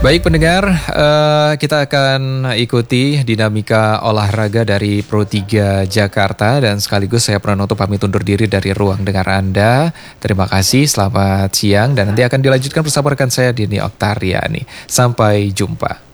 Baik pendengar, kita akan ikuti dinamika olahraga dari Pro 3 Jakarta dan sekaligus saya Pranoto pamit undur diri dari ruang dengar Anda. Terima kasih, selamat siang dan nanti akan dilanjutkan bersama rekan saya Dini Oktariani. Sampai jumpa.